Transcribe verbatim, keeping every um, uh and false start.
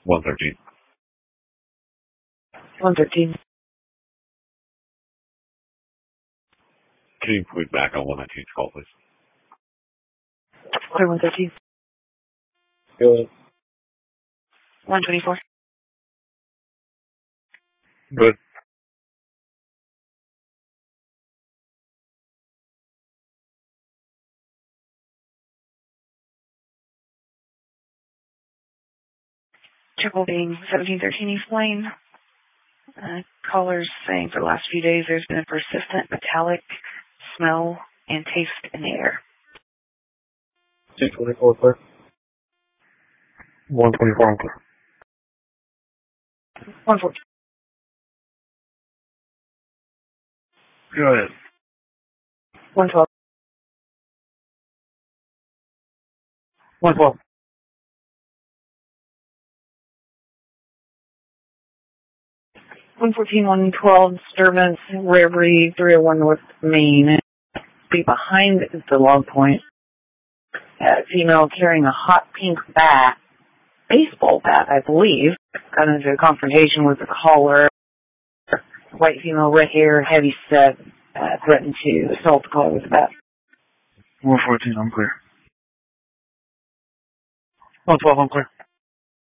one thirteen. one thirteen. Can you put back on one nineteen's call, please? Clear one thirteen. Go ahead. one twenty-four. Good. Triple being seventeen thirteen East Lane. Uh, callers saying for the last few days there's been a persistent metallic smell and taste in the air. two twenty-four, clear. one twenty-four, I'm clear. one fourteen. Go ahead. one twelve. one twelve. one fourteen, one twelve, disturbance, rare breed, three oh one North Main. Be behind the log point. A female carrying a hot pink bat, baseball bat, I believe. Got into a confrontation with the caller. White female, red hair, heavy set, uh, threatened to assault the caller with a bat. one fourteen, I'm clear. one twelve, I'm clear.